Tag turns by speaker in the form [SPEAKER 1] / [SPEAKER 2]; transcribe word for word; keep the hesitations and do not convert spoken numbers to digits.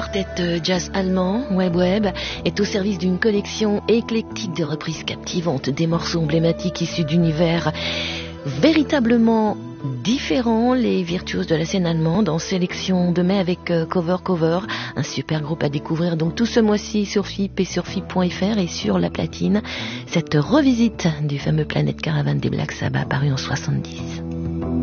[SPEAKER 1] quartet jazz allemand, Web Web, est au service d'une collection éclectique de reprises captivantes des morceaux emblématiques issus d'univers véritablement différents. Les virtuoses de la scène allemande en sélection de mai avec Cover Cover, un super groupe à découvrir donc tout ce mois-ci sur F I P et sur F I P point F R et sur la platine, cette revisite du fameux Planète Caravane des Black Sabbath paru en soixante-dix.